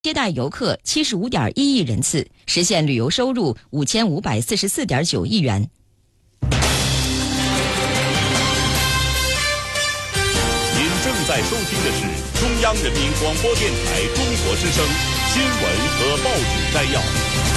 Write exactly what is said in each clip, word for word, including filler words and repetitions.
接待游客七十五点一亿人次，实现旅游收入五千五百四十四点九亿元。 您正在收听的是中央人民广播电台中国之声新闻和报纸摘要。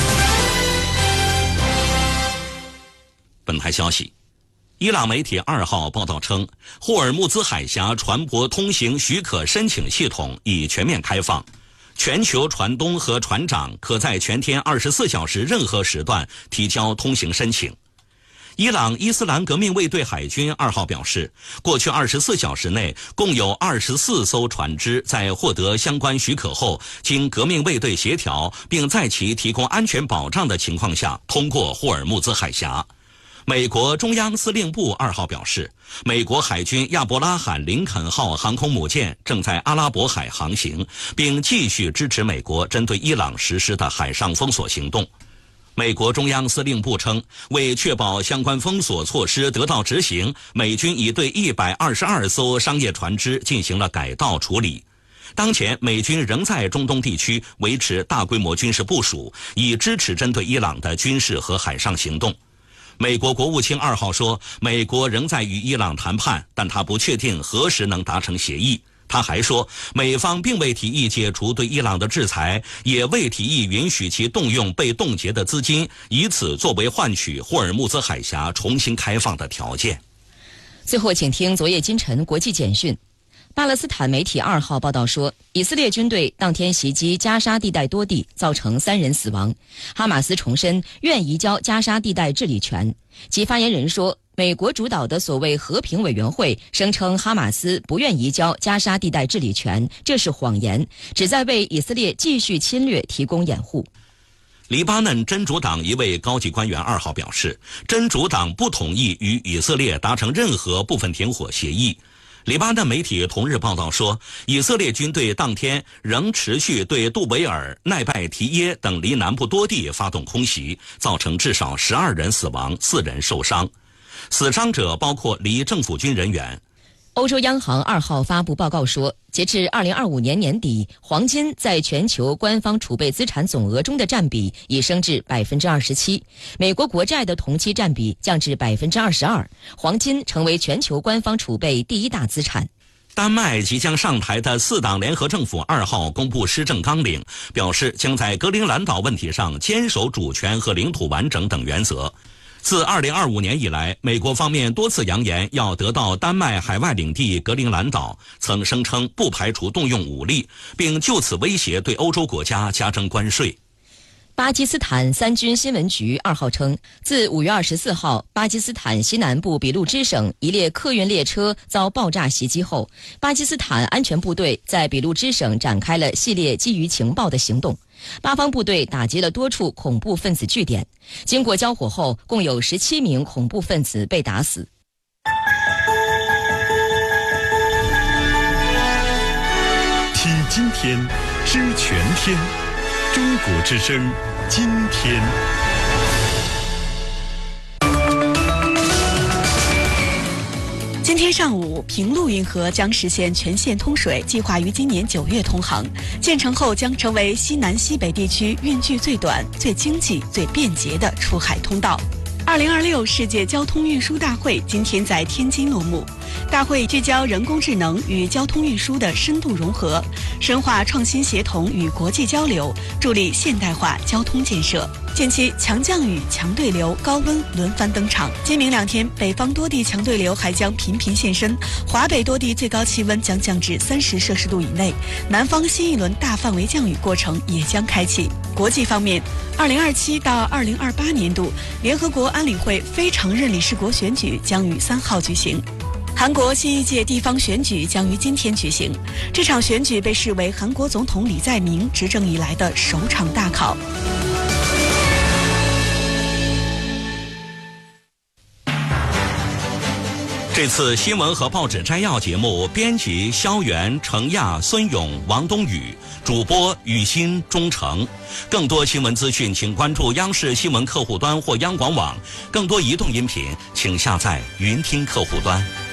本台消息，伊朗媒体二号报道称，霍尔木兹海峡船舶通行许可申请系统已全面开放，全球船东和船长可在全天二十四小时任何时段提交通行申请。伊朗伊斯兰革命卫队海军二号表示，过去二十四小时内，共有二十四艘船只在获得相关许可后，经革命卫队协调，并在其提供安全保障的情况下，通过霍尔木兹海峡。美国中央司令部二号表示，美国海军亚伯拉罕·林肯号航空母舰正在阿拉伯海航行，并继续支持美国针对伊朗实施的海上封锁行动。美国中央司令部称，为确保相关封锁措施得到执行，美军已对一百二十二艘商业船只进行了改道处理。当前，美军仍在中东地区维持大规模军事部署，以支持针对伊朗的军事和海上行动。美国国务卿二号说，美国仍在与伊朗谈判，但他不确定何时能达成协议。他还说，美方并未提议解除对伊朗的制裁，也未提议允许其动用被冻结的资金，以此作为换取霍尔木兹海峡重新开放的条件。 最后，请听昨夜今晨国际简讯。巴勒斯坦媒体二号报道说，以色列军队当天袭击加沙地带多地，造成三人死亡。哈马斯重申愿移交加沙地带治理权。其发言人说，美国主导的所谓和平委员会声称哈马斯不愿移交加沙地带治理权，这是谎言，旨在为以色列继续侵略提供掩护。 黎巴嫩真主党一位高级官员二号表示，真主党不同意与以色列达成任何部分停火协议。黎巴嫩媒体同日报道说，以色列军队当天仍持续对杜维尔、奈拜提耶等离南部多地发动空袭，造成至少十二人死亡，四人受伤。死伤者包括离政府军人员。 欧洲央行二号发布报告说，截至二零二五年年底，黄金在全球官方储备资产总额中的占比已升至百分之二十七，美国国债的同期占比降至百分之二十二，黄金成为全球官方储备第一大资产。 丹麦即将上台的四党联合政府二号公布施政纲领，表示将在格陵兰岛问题上坚守主权和领土完整等原则。自二零二五年以来，美国方面多次扬言要得到丹麦海外领地格陵兰岛，曾声称不排除动用武力，并就此威胁对欧洲国家加征关税。 巴基斯坦三军新闻局二号称，自五月二十四号巴基斯坦西南部俾路支省一列客运列车遭爆炸袭击后，巴基斯坦安全部队在俾路支省展开了系列基于情报的行动。巴方部队打击了多处恐怖分子据点，经过交火后，共有十七名恐怖分子被打死。 听今天，知全天，中国之声，今天。 今天上午，平陆运河将实现全线通水，计划于今年九月通航。建成后将成为西南西北地区运距最短、最经济、最便捷的出海通道。二零二六世界交通运输大会今天在天津落幕。大会聚焦人工智能与交通运输的深度融合，深化创新协同与国际交流，助力现代化交通建设。近期强降雨、强对流、高温轮番登场，今明两天北方多地强对流还将频频现身，华北多地最高气温将降至三十摄氏度以内，南方新一轮大范围降雨过程也将开启。国际方面，二零二七到二零二八年度联合国安理会非常任理事国选举将于三号举行。韩国新一届地方选举将于今天举行，这场选举被视为韩国总统李在明执政以来的首场大考。 这次新闻和报纸摘要节目，编辑肖元、程亚、孙勇、王冬雨，主播雨欣、钟诚。更多新闻资讯，请关注央视新闻客户端或央广网。更多移动音频，请下载云听客户端。